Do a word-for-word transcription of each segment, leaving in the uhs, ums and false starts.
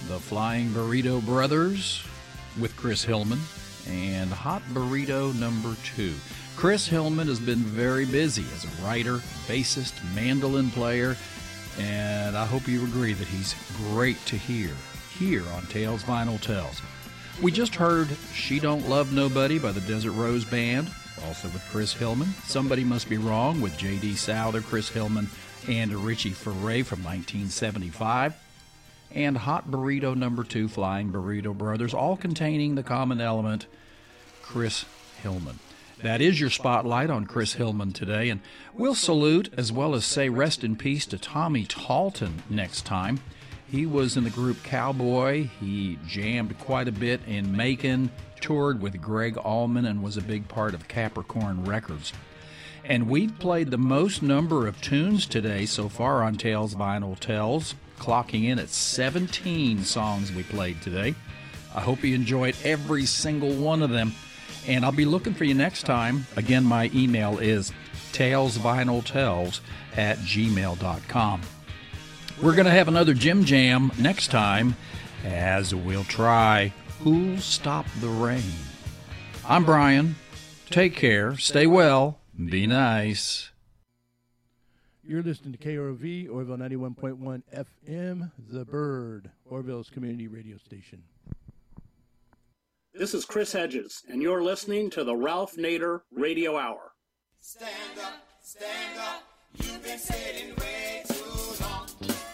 the Flying Burrito Brothers with Chris Hillman, and Hot Burrito number two. Chris Hillman has been very busy as a writer, bassist, mandolin player, and I hope you agree that he's great to hear here on Tales Vinyl Tells. We just heard She Don't Love Nobody by the Desert Rose Band, also with Chris Hillman. Somebody Must Be Wrong with J D. Souther, Chris Hillman, and Richie Furay from nineteen seventy-five. And Hot Burrito number two, Flying Burrito Brothers, all containing the common element, Chris Hillman. That is your spotlight on Chris Hillman today, and we'll salute as well as say rest in peace to Tommy Talton next time. He was in the group Cowboy. He jammed quite a bit in Macon, toured with Greg Allman, and was a big part of Capricorn Records. And we've played the most number of tunes today so far on Tales Vinyl Tells, clocking in at seventeen songs we played today. I hope you enjoyed every single one of them, and I'll be looking for you next time. Again, my email is talesvinyltells at gmail dot com. We're going to have another Jim Jam next time, as we'll try Who'll Stop the Rain. I'm Brian. Take care, stay well, be nice. You're listening to K R O V, Orville ninety-one point one F M, The Bird, Orville's community radio station. This is Chris Hedges, and you're listening to the Ralph Nader Radio Hour. Stand up, stand up, you've been sitting way too long.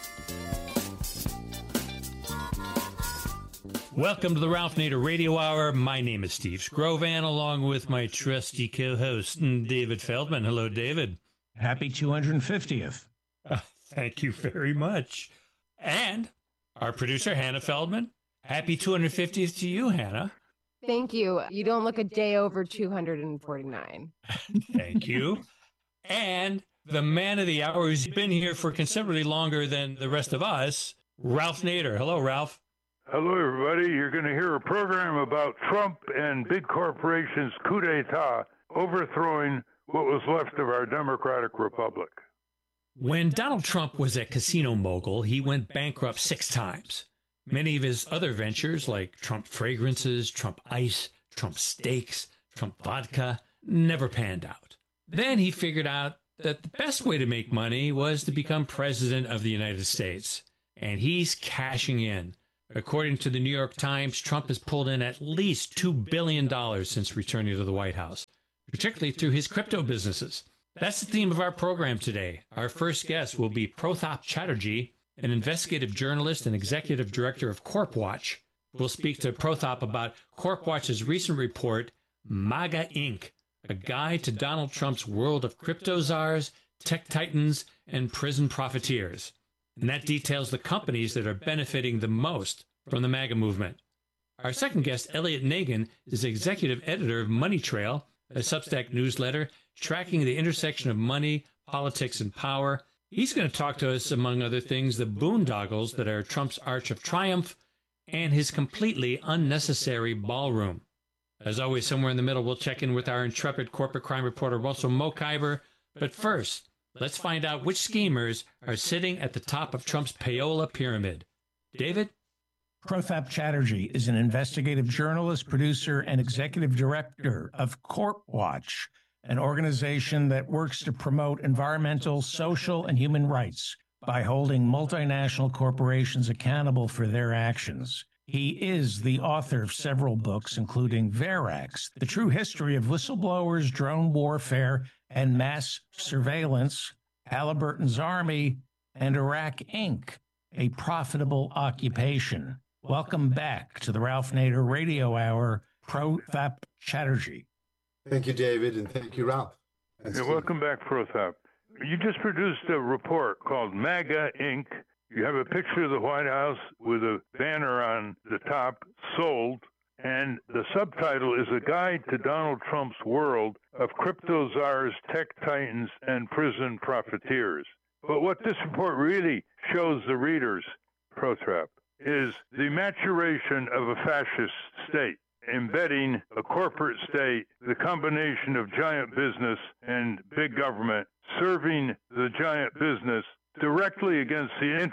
Welcome to the Ralph Nader Radio Hour. My name is Steve Scrovan, along with my trusty co-host, David Feldman. Hello, David. Happy two hundred fiftieth. Uh, thank you very much. And our producer, Hannah Feldman. Happy two hundred fiftieth to you, Hannah. Thank you. You don't look a day over two hundred forty-nine. Thank you. And the man of the hour who's been here for considerably longer than the rest of us, Ralph Nader. Hello, Ralph. Hello, everybody. You're going to hear a program about Trump and big corporations' coup d'etat overthrowing what was left of our democratic republic. When Donald Trump was a casino mogul, he went bankrupt six times. Many of his other ventures, like Trump fragrances, Trump ice, Trump steaks, Trump vodka, never panned out. Then he figured out that the best way to make money was to become president of the United States. And he's cashing in. According to the New York Times, Trump has pulled in at least two billion dollars since returning to the White House, particularly through his crypto businesses. That's the theme of our program today. Our first guest will be Prothap Chatterjee, an investigative journalist and executive director of CorpWatch. We'll speak to Prothap about CorpWatch's recent report, MAGA Incorporated, a guide to Donald Trump's world of crypto czars, tech titans, and prison profiteers. And that details the companies that are benefiting the most from the MAGA movement. Our second guest, Elliot Nagin, is executive editor of Money Trail, a Substack newsletter tracking the intersection of money, politics, and power. He's going to talk to us, among other things, the boondoggles that are Trump's arch of triumph and his completely unnecessary ballroom. As always, somewhere in the middle, we'll check in with our intrepid corporate crime reporter, Russell Mokhiber. But first, let's find out which schemers are sitting at the top of Trump's payola pyramid. David? Prothap Chatterjee is an investigative journalist, producer, and executive director of CorpWatch, an organization that works to promote environmental, social, and human rights by holding multinational corporations accountable for their actions. He is the author of several books, including Verax, The True History of Whistleblowers, Drone Warfare, and Mass Surveillance, Halliburton's Army, and Iraq Incorporated, A Profitable Occupation. Welcome back to the Ralph Nader Radio Hour, Prothap Chatterjee. Thank you, David, and thank you, Ralph. Yeah, welcome back, Prothap. You just produced a report called MAGA Incorporated. You have a picture of the White House with a banner on the top, sold, and the subtitle is A Guide to Donald Trump's World of Crypto Czars, Tech Titans, and Prison Profiteers. But what this report really shows the readers, Prothap, is the maturation of a fascist state, embedding a corporate state, the combination of giant business and big government, serving the giant business directly against the interests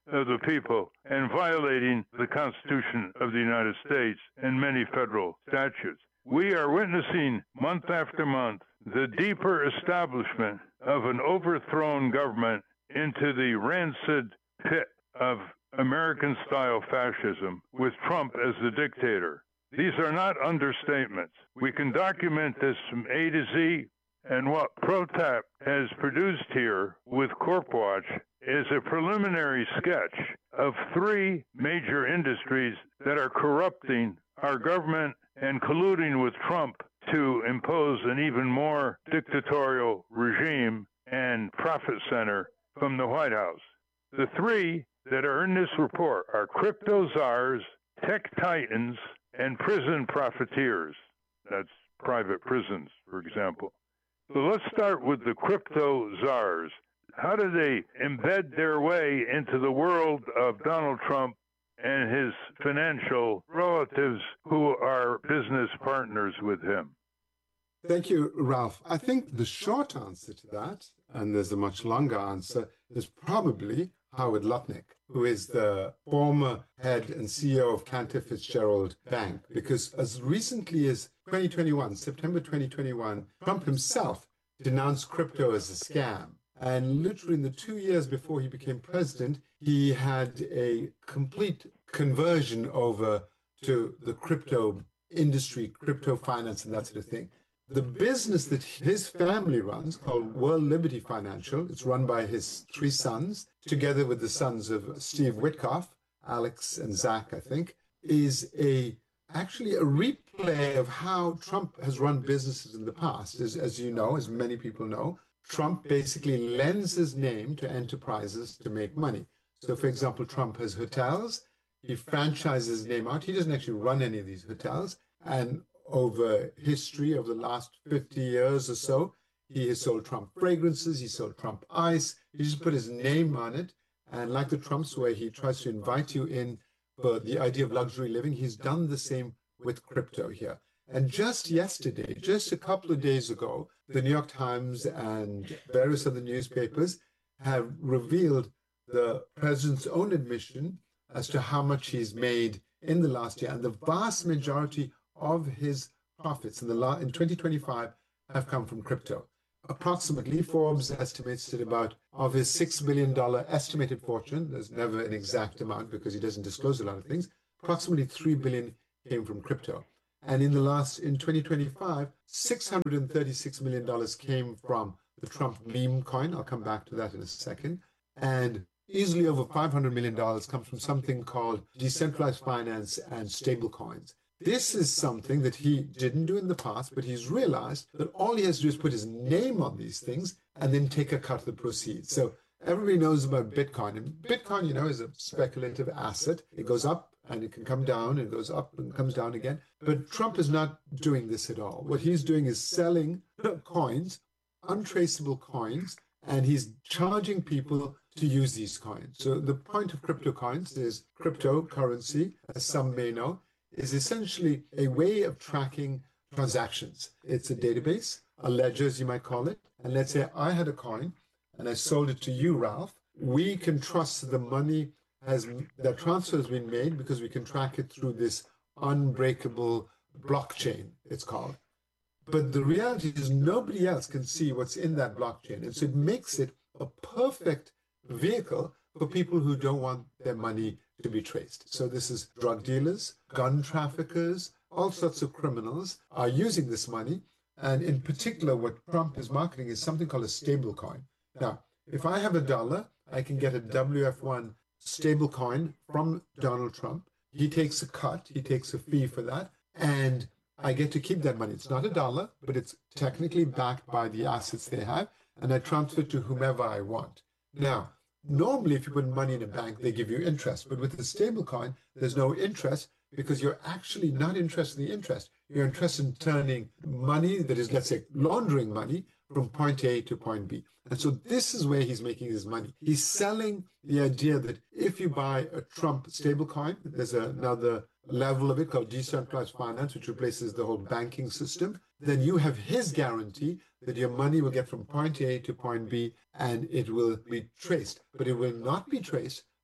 of the people and violating the Constitution of the United States and many federal statutes. We are witnessing month after month the deeper establishment of an overthrown government into the rancid pit of American-style fascism with Trump as the dictator. These are not understatements. We can document this from A to Z, and what ProTap has produced here with CorpWatch is a preliminary sketch of three major industries that are corrupting our government and colluding with Trump to impose an even more dictatorial regime and profit center from the White House. The three that are in this report are crypto czars, tech titans, and prison profiteers. That's private prisons, for example. So let's start with the crypto czars. How do they embed their way into the world of Donald Trump and his financial relatives who are business partners with him? Thank you, Ralph. I think the short answer to that, and there's a much longer answer, is probably Howard Lutnick, who is the former head and C E O of Cantor Fitzgerald Bank. Because as recently as twenty twenty-one, September twenty twenty-one, Trump himself denounced crypto as a scam. And literally in the two years before he became president, he had a complete conversion over to the crypto industry, crypto finance, and that sort of thing. The business that his family runs, called World Liberty Financial, it's run by his three sons, together with the sons of Steve Witkoff, Alex and Zach, I think, is a actually a replay of how Trump has run businesses in the past. As, as you know, as many people know, Trump basically lends his name to enterprises to make money. So, for example, Trump has hotels. He franchises his name out. He doesn't actually run any of these hotels. And over history, over the last fifty years or so, he has sold Trump fragrances. He sold Trump ice. He just put his name on it. And like the Trumps, where he tries to invite you in for the idea of luxury living, he's done the same with crypto here. And just yesterday, just a couple of days ago, the New York Times and various other newspapers have revealed the president's own admission as to how much he's made in the last year. And the vast majority of his profits in the la- in twenty twenty-five have come from crypto. Approximately, Forbes estimates that about of his six billion dollars estimated fortune, there's never an exact amount because he doesn't disclose a lot of things, approximately three billion dollars came from crypto. And in the last, in twenty twenty-five, six hundred thirty-six million dollars came from the Trump meme coin. I'll come back to that in a second. And easily over five hundred million dollars comes from something called decentralized finance and stable coins. This is something that he didn't do in the past, but he's realized that all he has to do is put his name on these things and then take a cut of the proceeds. So everybody knows about Bitcoin. And Bitcoin, you know, is a speculative asset. It goes up and it can come down, and it goes up and comes down again. But Trump is not doing this at all. What he's doing is selling coins, untraceable coins, and he's charging people to use these coins. So the point of crypto coins is cryptocurrency, as some may know, is essentially a way of tracking transactions. It's a database, a ledger, as you might call it. And let's say I had a coin and I sold it to you, Ralph. We can trust the money has the transfer has been made because we can track it through this unbreakable blockchain, it's called. But the reality is nobody else can see what's in that blockchain. And so it makes it a perfect vehicle for people who don't want their money to be traced. So this is drug dealers, gun traffickers, all sorts of criminals are using this money. And in particular, what Trump is marketing is something called a stable coin. Now, if I have a dollar, I can get a W F one stable coin from Donald Trump. He takes a cut, he takes a fee for that, and I get to keep that money. It's not a dollar, but it's technically backed by the assets they have, and I transfer it to whomever I want. Now, normally, if you put money in a bank, they give you interest. But with the stable coin, there's no interest because you're actually not interested in the interest. You're interested in turning money that is, let's say, laundering money from point A to point B. And so this is where he's making his money. He's selling the idea that if you buy a Trump stablecoin, there's another level of it called decentralized finance, which replaces the whole banking system, then you have his guarantee that your money will get from point A to point B and it will be traced. But it will not be traced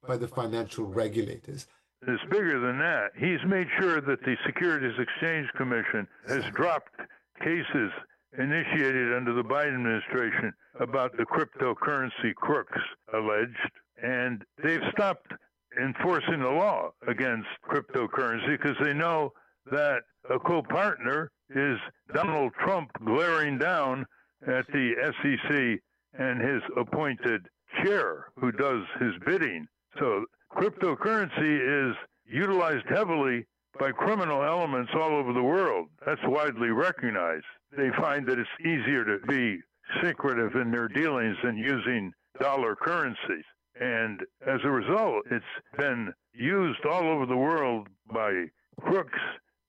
by the financial regulators. It's bigger than that. He's made sure that the Securities Exchange Commission has dropped cases initiated under the Biden administration about the cryptocurrency crooks alleged, and they've stopped enforcing the law against cryptocurrency because they know that a co-partner is Donald Trump glaring down at the S E C and his appointed chair who does his bidding. So cryptocurrency is utilized heavily by criminal elements all over the world. That's widely recognized. They find that it's easier to be secretive in their dealings than using dollar currencies. And as a result, it's been used all over the world by crooks,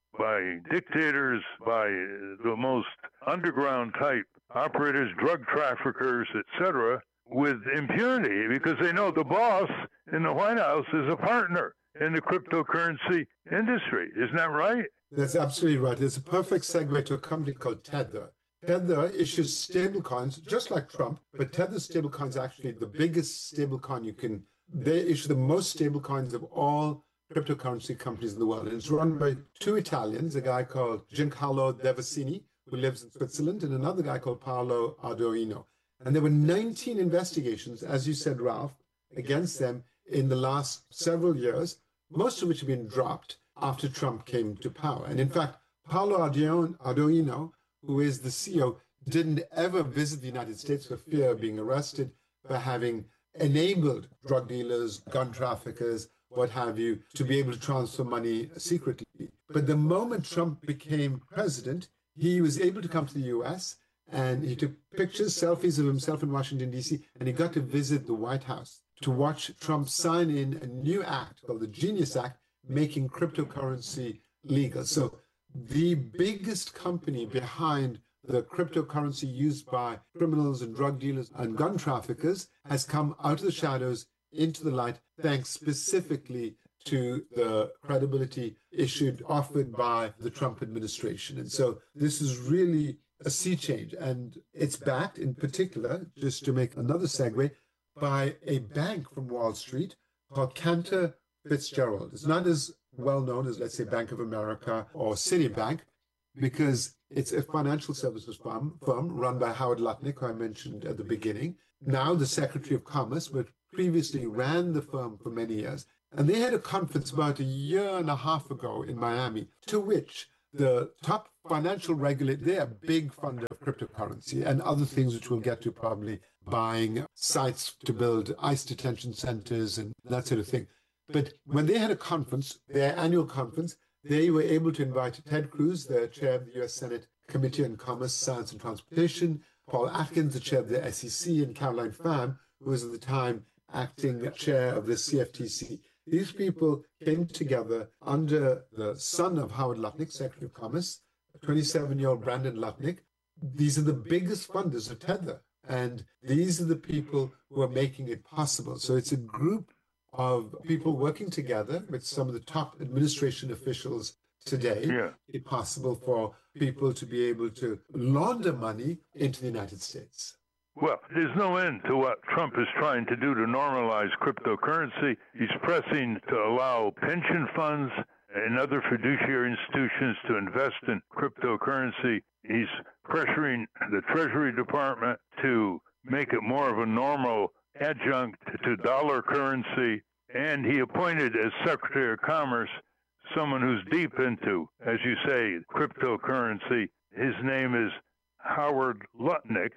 by dictators, by the most underground type operators, drug traffickers, et cetera, with impunity because they know the boss in the White House is a partner in the cryptocurrency industry. Isn't that right? That's absolutely right. It's a perfect segue to a company called Tether. Tether issues stablecoins just like Trump, but Tether stablecoins are actually the biggest stablecoin you can. They issue the most stablecoins of all cryptocurrency companies in the world. And it's run by two Italians, a guy called Giancarlo Devasini, who lives in Switzerland, and another guy called Paolo Ardoino. And there were nineteen investigations, as you said, Ralph, against them in the last several years, most of which have been dropped after Trump came to power. And in fact, Paolo Ardoino, who is the C E O, didn't ever visit the United States for fear of being arrested for having enabled drug dealers, gun traffickers, what have you, to be able to transfer money secretly. But the moment Trump became president, he was able to come to the U S and he took pictures, selfies of himself in Washington, D C, and he got to visit the White House to watch Trump sign in a new act called the Genius Act, making cryptocurrency legal. So the biggest company behind the cryptocurrency used by criminals and drug dealers and gun traffickers has come out of the shadows into the light, thanks specifically to the credibility issued, offered by the Trump administration. And so this is really a sea change. And it's backed in particular, just to make another segue, by a bank from Wall Street called Cantor Fitzgerald. It's not as well known as, let's say, Bank of America or Citibank, because it's a financial services firm, firm run by Howard Lutnick, who I mentioned at the beginning, now the Secretary of Commerce, but previously ran the firm for many years. And they had a conference about a year and a half ago in Miami, to which the top financial regulator, they're a big funder of cryptocurrency and other things which we'll get to, probably buying sites to build ICE detention centers and that sort of thing. But when they had a conference, their annual conference, they were able to invite Ted Cruz, the chair of the U S Senate Committee on Commerce, Science and Transportation, Paul Atkins, the chair of the S E C, and Caroline Pham, who was at the time acting chair of the C F T C. These people came together under the son of Howard Lutnick, Secretary of Commerce, twenty-seven-year-old Brandon Lutnick. These are the biggest funders of Tether, and these are the people who are making it possible. So it's a group of people working together with some of the top administration officials today. Yeah. It's possible for people to be able to launder money into the United States. Well, there's no end to what Trump is trying to do to normalize cryptocurrency. He's pressing to allow pension funds and other fiduciary institutions to invest in cryptocurrency. He's pressuring the Treasury Department to make it more of a normal adjunct to dollar currency. And he appointed as Secretary of Commerce someone who's deep into, as you say, cryptocurrency. His name is Howard Lutnick.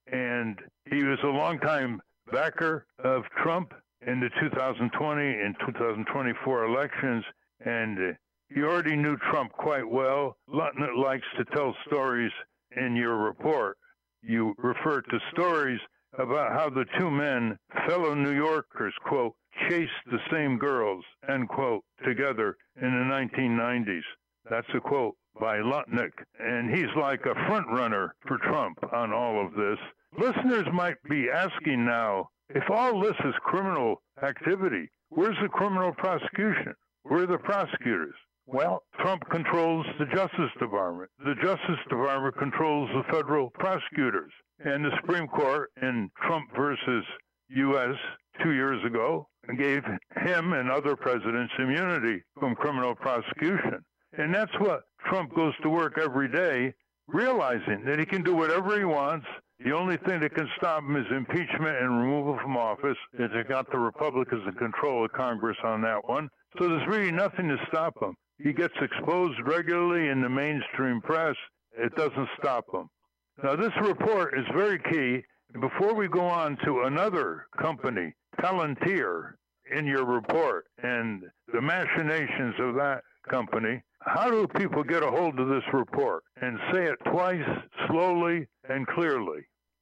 And he was a longtime backer of Trump in the two thousand twenty and two thousand twenty-four elections, and uh, he already knew Trump quite well. Lutnick likes to tell stories in your report. You refer to stories about how the two men, fellow New Yorkers, quote, chased the same girls, end quote, together in the nineteen nineties. That's a quote by Lutnick, and he's like a front runner for Trump on all of this. Listeners might be asking now, if all this is criminal activity, where's the criminal prosecution? Where are the prosecutors? Well, Trump controls the Justice Department. The Justice Department controls the federal prosecutors. And the Supreme Court in Trump versus U S two years ago gave him and other presidents immunity from criminal prosecution. And that's what Trump goes to work every day, realizing that he can do whatever he wants. The only thing that can stop him is impeachment and removal from office. It's got the Republicans in control of Congress on that one. So there's really nothing to stop him. He gets exposed regularly in the mainstream press. It doesn't stop him. Now, this report is very key. Before we go on to another company, Palantir, in your report and the machinations of that company, how do people get a hold of this report? And say it twice, slowly and clearly.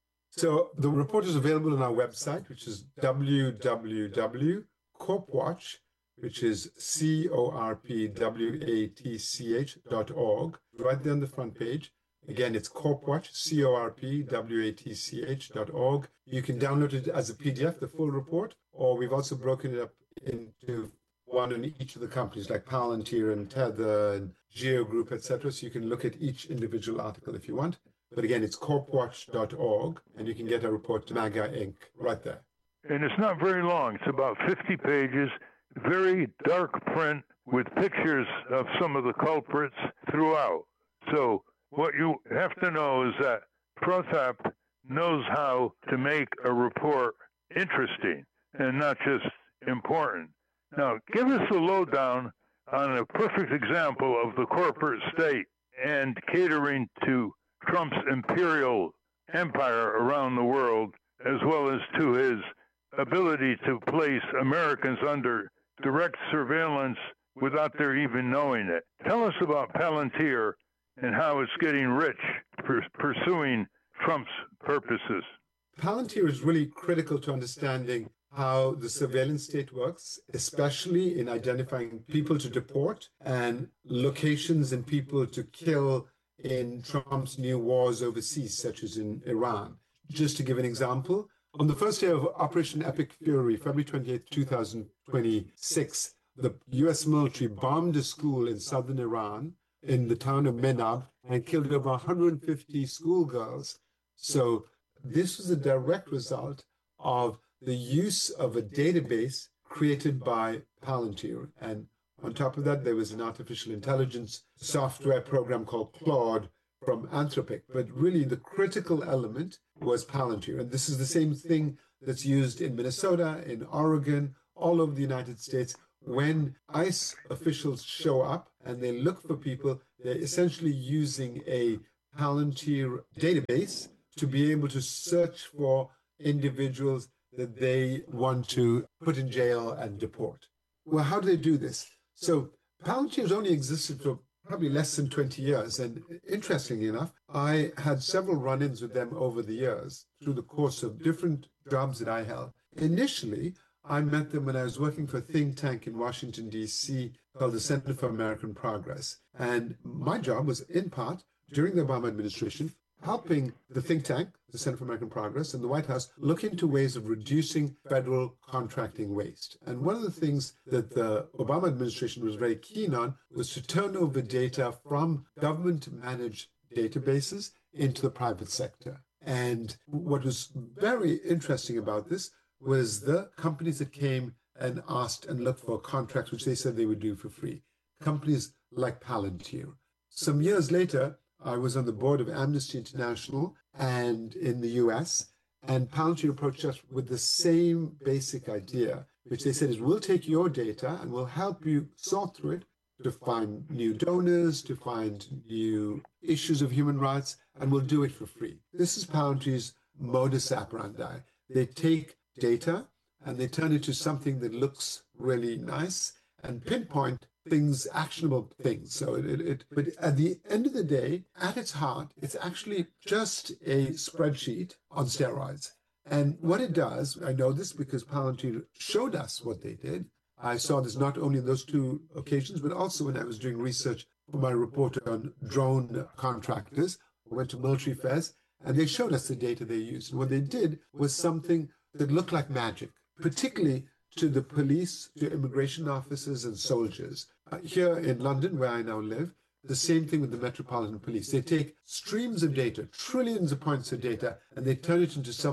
So the report is available on our website, which is w w w dot corpwatch, which is C O R P W A T C H dot org, right there on the front page. Again, it's Corpwatch, C O R P W A T C H dot org. You can download it as a P D F, the full report, or we've also broken it up into one in each of the companies like Palantir and Tether and Geo Group, et cetera. So you can look at each individual article if you want. But again, it's corpwatch dot org, and you can get a report to MAGA Incorporated right there. And it's not very long. It's about fifty pages, very dark print with pictures of some of the culprits throughout. So what you have to know is that Prothap knows how to make a report interesting and not just important. Now, give us a lowdown on a perfect example of the corporate state and catering to Trump's imperial empire around the world, as well as to his ability to place Americans under direct surveillance without their even knowing it. Tell us about Palantir and how it's getting rich for pursuing Trump's purposes. Palantir is really critical to understanding how the surveillance state works, especially in identifying people to deport and locations and people to kill in Trump's new wars overseas, such as in Iran. Just to give an example, on the first day of Operation Epic Fury, February twenty-eighth, two thousand twenty-six, the U S military bombed a school in southern Iran in the town of Menab and killed over one hundred fifty schoolgirls. So this was a direct result of the use of a database created by Palantir. And on top of that, there was an artificial intelligence software program called Claude from Anthropic. But really, the critical element was Palantir. And this is the same thing that's used in Minnesota, in Oregon, all over the United States. When ICE officials show up and they look for people, they're essentially using a Palantir database to be able to search for individuals that they want to put in jail and deport. Well, how do they do this? So Palantir has only existed for probably less than twenty years. And interestingly enough, I had several run-ins with them over the years through the course of different jobs that I held. Initially, I met them when I was working for a think tank in Washington, D C called the Center for American Progress. And my job was, in part, during the Obama administration, helping the think tank, the Center for American Progress, and the White House look into ways of reducing federal contracting waste. And one of the things that the Obama administration was very keen on was to turn over data from government-managed databases into the private sector. And what was very interesting about this was the companies that came and asked and looked for contracts, which they said they would do for free. Companies like Palantir. Some years later, I was on the board of Amnesty International and in the U S, and Palantir approached us with the same basic idea, which they said is, we'll take your data and we'll help you sort through it to find new donors, to find new issues of human rights, and we'll do it for free. This is Palantir's modus operandi. They take data and they turn it into something that looks really nice and pinpoint things, actionable things. So it, it, it, but at the end of the day, at its heart, it's actually just a spreadsheet on steroids. And what it does, I know this because Palantir showed us what they did. I saw this not only in those two occasions, but also when I was doing research for my report on drone contractors. I went to military fairs and they showed us the data they used. And what they did was something that looked like magic, particularly to the police, to immigration officers and soldiers. Uh, here in London, where I now live, the same thing with the Metropolitan Police. They take streams of data, trillions of points of data, and they turn it into something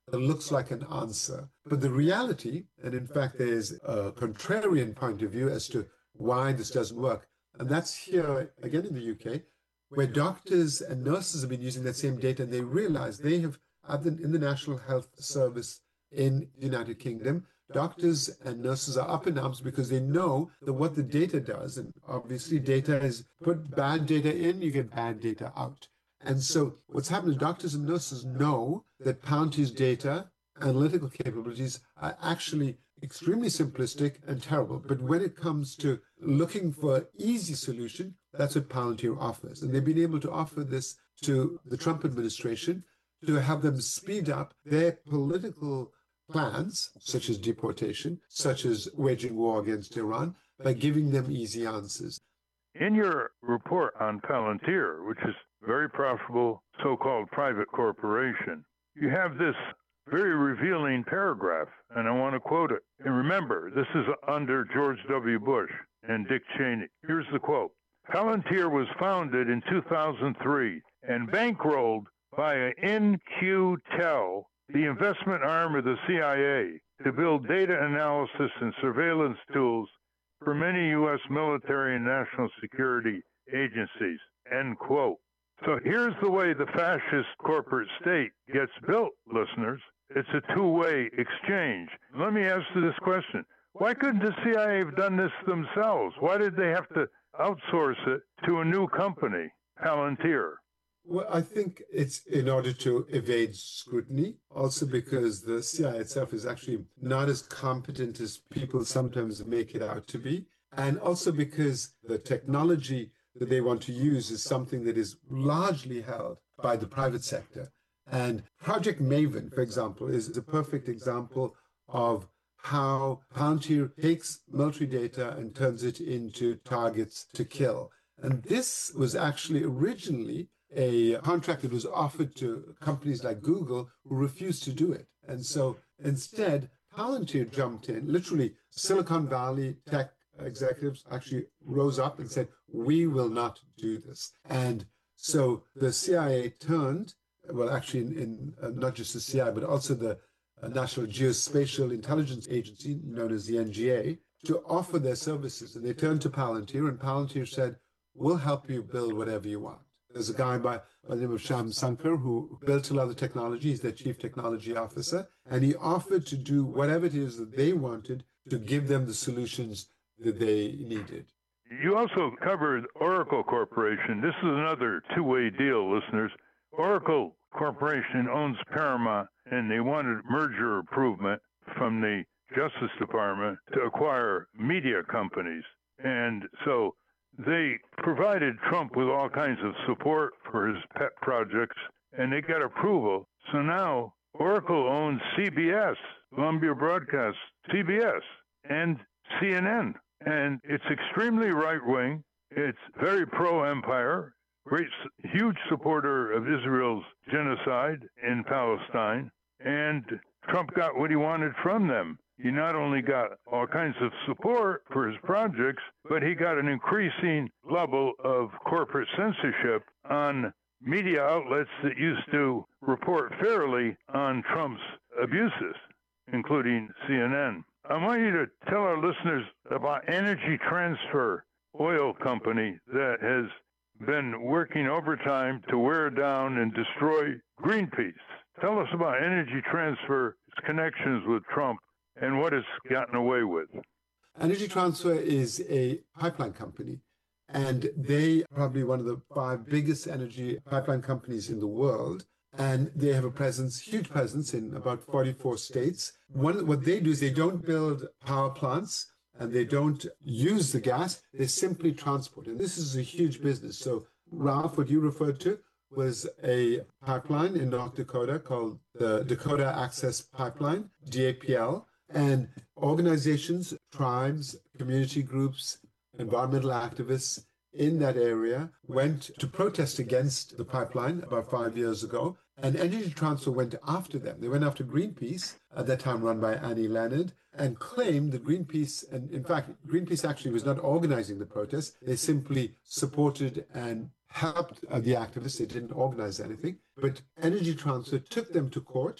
that looks like an answer. But the reality, and in fact, there's a contrarian point of view as to why this doesn't work. And that's here, again, in the U K, where doctors and nurses have been using that same data, and they realize they have, at the, in the National Health Service in the United Kingdom, doctors and nurses are up in arms because they know that what the data does, and obviously data is put bad data in, you get bad data out. And so what's happened is doctors and nurses know that Palantir's data, analytical capabilities are actually extremely simplistic and terrible. But when it comes to looking for an easy solution, that's what Palantir offers. And they've been able to offer this to the Trump administration to have them speed up their political plans, such as deportation, such as waging war against Iran, by giving them easy answers. In your report on Palantir, which is a very profitable so-called private corporation, you have this very revealing paragraph, and I want to quote it. And remember, this is under George W. Bush and Dick Cheney. Here's the quote. Palantir was founded in two thousand three and bankrolled by In Q Tel, the investment arm of the C I A, to build data analysis and surveillance tools for many U S military and national security agencies, end quote. So here's the way the fascist corporate state gets built, listeners. It's a two-way exchange. Let me ask you this question. Why couldn't the C I A have done this themselves? Why did they have to outsource it to a new company, Palantir? Well, I think it's in order to evade scrutiny, also because the C I A itself is actually not as competent as people sometimes make it out to be, and also because the technology that they want to use is something that is largely held by the private sector. And Project Maven, for example, is a perfect example of how Palantir takes military data and turns it into targets to kill. And this was actually originally a contract that was offered to companies like Google who refused to do it. And so instead, Palantir jumped in. Literally, Silicon Valley tech executives actually rose up and said, we will not do this. And so the C I A turned, well, actually, in, in uh, not just the C I A, but also the uh, National Geospatial Intelligence Agency, known as the N G A, to offer their services. And they turned to Palantir, and Palantir said, we'll help you build whatever you want. There's a guy by, by the name of Sham Sankar who built a lot of technology. He's their chief technology officer. And he offered to do whatever it is that they wanted to give them the solutions that they needed. You also covered Oracle Corporation. This is another two-way deal, listeners. Oracle Corporation owns Paramount, and they wanted merger approval from the Justice Department to acquire media companies. And so they provided Trump with all kinds of support for his pet projects, and they got approval. So now Oracle owns C B S, Columbia Broadcast, C B S, and C N N. And it's extremely right-wing. It's very pro-empire, great, huge supporter of Israel's genocide in Palestine. And Trump got what he wanted from them. He not only got all kinds of support for his projects, but he got an increasing level of corporate censorship on media outlets that used to report fairly on Trump's abuses, including C N N. I want you to tell our listeners about Energy Transfer Oil Company that has been working overtime to wear down and destroy Greenpeace. Tell us about Energy Transfer, its connections with Trump, and what it's gotten away with. Energy Transfer is a pipeline company, and they are probably one of the five biggest energy pipeline companies in the world. And they have a presence, huge presence in about forty-four states. One, what they do is they don't build power plants and they don't use the gas, they simply transport. And this is a huge business. So, Ralph, what you referred to was a pipeline in North Dakota called the Dakota Access Pipeline, D A P L. And organizations, tribes, community groups, environmental activists in that area went to protest against the pipeline about five years ago, and Energy Transfer went after them. They went after Greenpeace, at that time run by Annie Leonard, and claimed that Greenpeace, and in fact, Greenpeace actually was not organizing the protest. They simply supported and helped uh, the activists. They didn't organize anything. But Energy Transfer took them to court,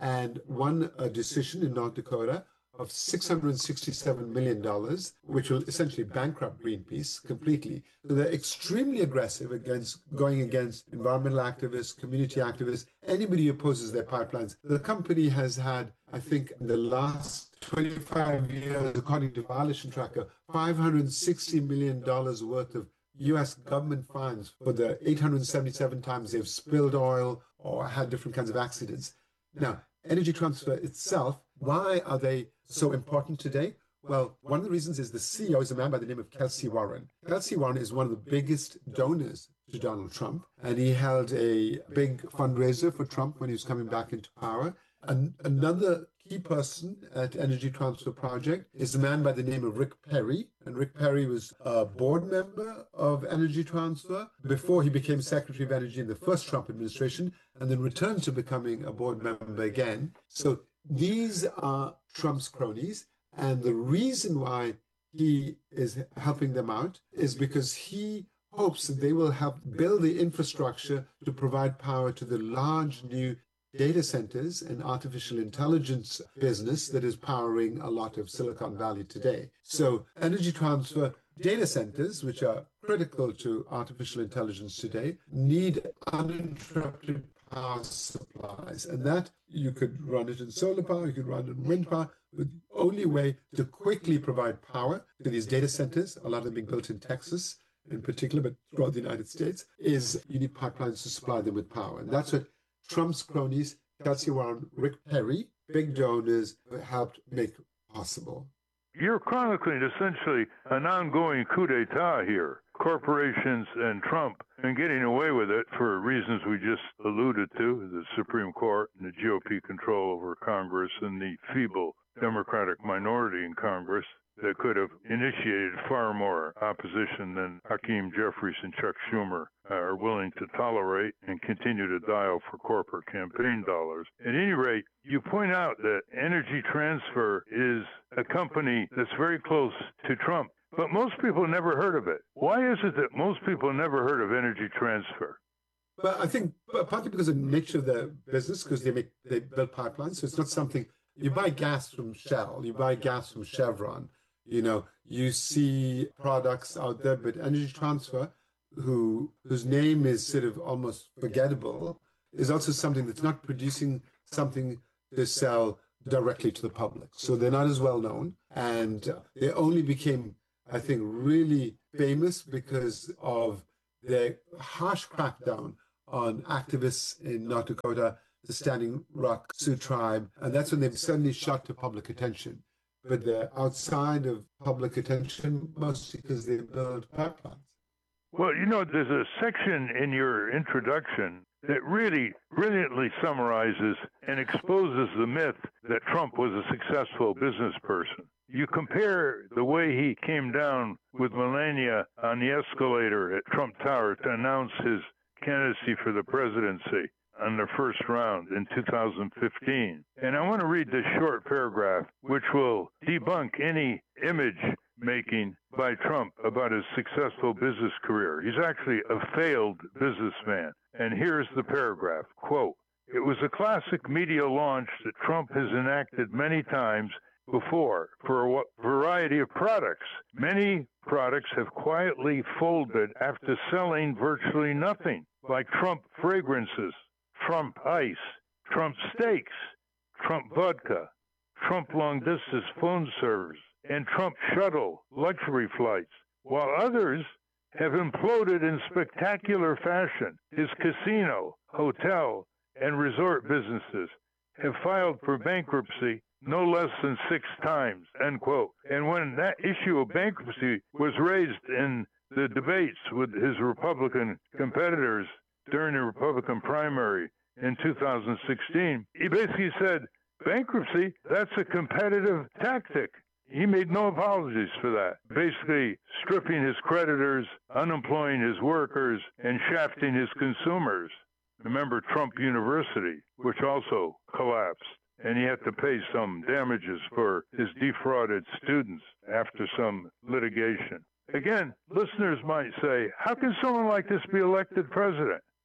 and won a decision in North Dakota of six hundred sixty-seven million dollars, which will essentially bankrupt Greenpeace completely. So they're extremely aggressive against going against environmental activists, community activists, anybody who opposes their pipelines. The company has had, I think, in the last twenty-five years, according to Violation Tracker, five hundred sixty million dollars worth of U S government fines for the eight hundred seventy-seven times they've spilled oil or had different kinds of accidents. Now, Energy Transfer itself, why are they so important today? Well, one of the reasons is the C E O is a man by the name of Kelsey Warren. Kelsey Warren is one of the biggest donors to Donald Trump, and he held a big fundraiser for Trump when he was coming back into power. And another key person at Energy Transfer Project is a man by the name of Rick Perry. And Rick Perry was a board member of Energy Transfer before he became Secretary of Energy in the first Trump administration, and then returned to becoming a board member again. So these are Trump's cronies. And the reason why he is helping them out is because he hopes that they will help build the infrastructure to provide power to the large new data centers and artificial intelligence business that is powering a lot of Silicon Valley today. So Energy Transfer data centers, which are critical to artificial intelligence today, need uninterrupted power supplies. And that you could run it in solar power, you could run it in wind power. The only way to quickly provide power to these data centers, a lot of them being built in Texas in particular, but throughout the United States, is you need pipelines to supply them with power. And that's what Trump's cronies, Kelsey Warren, Rick Perry, big donors, helped make possible. You're chronicling essentially an ongoing coup d'etat here. Corporations and Trump, and getting away with it for reasons we just alluded to, the Supreme Court and the G O P control over Congress and the feeble Democratic minority in Congress that could have initiated far more opposition than Hakeem Jeffries and Chuck Schumer are willing to tolerate and continue to dial for corporate campaign dollars. At any rate, you point out that Energy Transfer is a company that's very close to Trump, but most people never heard of it. Why is it that most people never heard of Energy Transfer? Well, I think partly because of the nature of their business, because they make they build pipelines, so it's not something. You buy gas from Shell, you buy gas from Chevron. You know, you see products out there, but Energy Transfer, who whose name is sort of almost forgettable, is also something that's not producing something to sell directly to the public. So they're not as well known, and they only became, I think, really famous because of their harsh crackdown on activists in North Dakota, the Standing Rock Sioux tribe, and that's when they've suddenly shot to public attention. But they're outside of public attention mostly because they build pipelines. Well, you know, there's a section in your introduction that really brilliantly summarizes and exposes the myth that Trump was a successful business person. You compare the way he came down with Melania on the escalator at Trump Tower to announce his candidacy for the presidency on the first round in two thousand fifteen. And I want to read this short paragraph, which will debunk any image making by Trump about his successful business career. He's actually a failed businessman. And here's the paragraph, quote, "It was a classic media launch that Trump has enacted many times before for a variety of products. Many products have quietly folded after selling virtually nothing, like Trump fragrances, Trump ice, Trump steaks, Trump vodka, Trump long-distance phone service, and Trump shuttle luxury flights, while others have imploded in spectacular fashion. His casino, hotel, and resort businesses have filed for bankruptcy no less than six times," end quote. And when that issue of bankruptcy was raised in the debates with his Republican competitors during the Republican primary in two thousand sixteen, he basically said, bankruptcy, that's a competitive tactic. He made no apologies for that, basically stripping his creditors, unemploying his workers, and shafting his consumers. Remember Trump University, which also collapsed, and he had to pay some damages for his defrauded students after some litigation. Again, listeners might say, how can someone like this be elected president?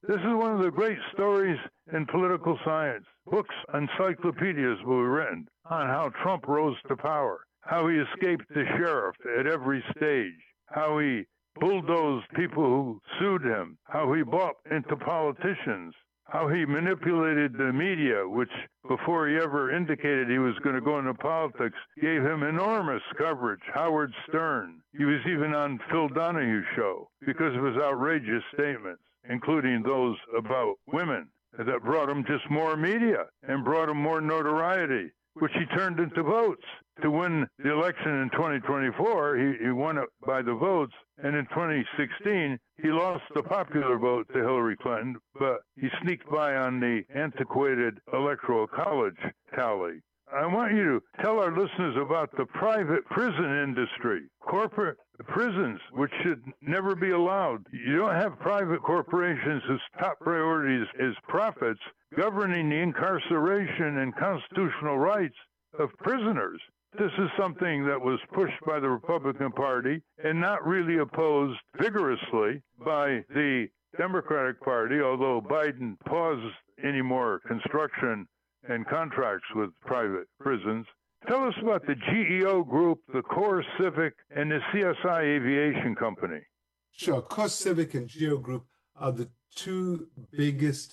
This is one of the great stories in political science. Books, encyclopedias will be written on how Trump rose to power, how he escaped the sheriff at every stage, how he bulldozed people who sued him, how he bought into politicians, how he manipulated the media, which before he ever indicated he was going to go into politics, gave him enormous coverage. Howard Stern. He was even on Phil Donahue's show because of his outrageous statements, including those about women, that brought him just more media and brought him more notoriety, which he turned into votes. To win the election in twenty twenty-four, he, he won it by the votes, and in twenty sixteen, he lost the popular vote to Hillary Clinton, but he sneaked by on the antiquated Electoral College tally. I want you to tell our listeners about the private prison industry, corporate prisons, which should never be allowed. You don't have private corporations whose top priority is, is profits governing the incarceration and constitutional rights of prisoners. This is something that was pushed by the Republican Party and not really opposed vigorously by the Democratic Party, although Biden paused any more construction and contracts with private prisons. Tell us about the G E O Group, the Core Civic, and the C S I Aviation Company. Sure. Core Civic and G E O Group are the two biggest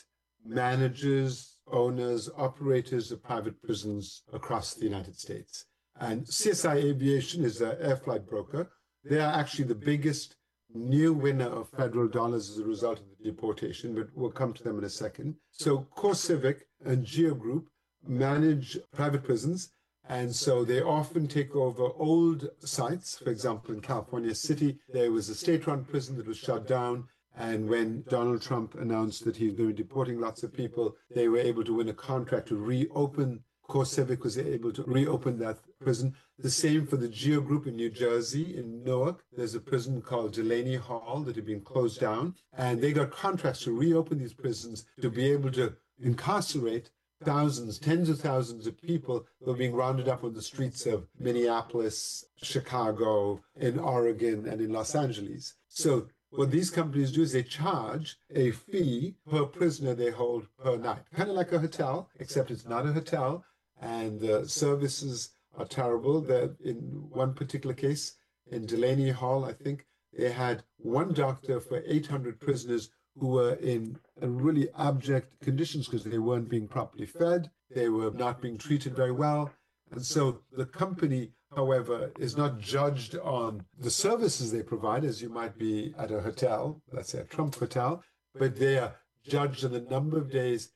managers, owners, operators of private prisons across the United States. And C S I Aviation is an air flight broker. They are actually the biggest new winner of federal dollars as a result of the deportation, but we'll come to them in a second. So Core Civic and G E O Group manage private prisons, and so they often take over old sites. For example, in California City, there was a state-run prison that was shut down, and when Donald Trump announced that he was going to be deporting lots of people, they were able to win a contract to reopen. Core Civic was able to reopen that prison. The same for the G E O Group in New Jersey, in Newark. There's a prison called Delaney Hall that had been closed down, and they got contracts to reopen these prisons to be able to incarcerate thousands, tens of thousands of people who are being rounded up on the streets of Minneapolis, Chicago, in Oregon, and in Los Angeles. So what these companies do is they charge a fee per prisoner they hold per night, kind of like a hotel, except it's not a hotel, and the services are terrible. That in one particular case, in Delaney Hall, I think, they had one doctor for eight hundred prisoners who were in really abject conditions because they weren't being properly fed, they were not being treated very well. And so the company, however, is not judged on the services they provide, as you might be at a hotel, let's say a Trump hotel, but they are judged on the number of days